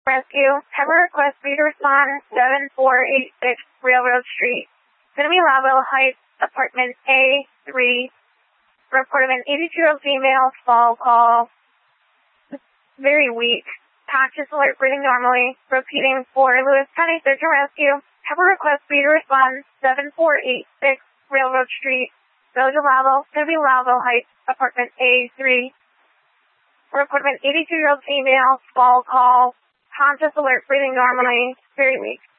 Rescue. Have a request for you to respond 7486 Railroad Street. Going to be Lavelle Heights, apartment A3. Report of an 82-year-old female, fall call. Very weak. Conscious, alert, breathing normally. Repeating for Lewis County Search and Rescue. Have a request for you to respond 7486 Railroad Street. Village of Lavelle. Going to be Lavelle Heights, apartment A3. Report of an 82-year-old female, fall call. Conscious, alert, breathing normally. Very weak.